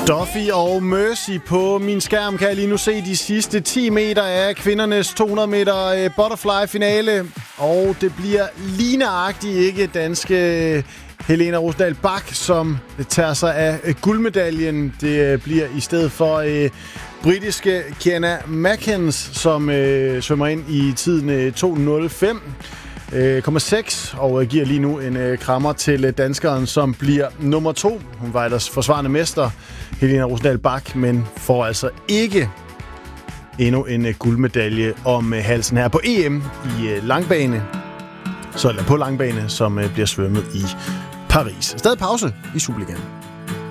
Duffy og Mercy på min skærm kan jeg lige nu se de sidste 10 meter af kvindernes 200 meter butterfly-finale. Og det bliver lige nøjagtigt ikke danske Helena Rosendal Bach, som tager sig af guldmedaljen. Det bliver i stedet for britiske Kiana Mackens, som svømmer ind i tiden 2:05,6 og giver lige nu en krammer til danskeren, som bliver nummer 2. Hun var ellers forsvarende mester, Helena Rosendal Bach, men får altså ikke endnu en guldmedalje om halsen her på EM i langbane, på langbane, som bliver svømmet i Paris. Stadig pause i Superligaen.